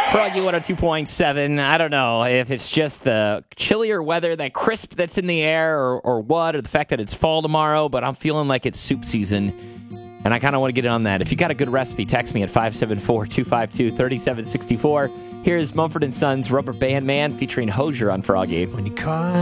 Froggy 102.7. I don't know if it's just the chillier weather, that crisp that's in the air, or what, or the fact that it's fall tomorrow, but I'm feeling like it's soup season, and I kind of want to get in on that. If you got a good recipe, text me at 574-252-3764. Here's Mumford & Sons' Rubber Band Man featuring Hozier on Froggy. When you caught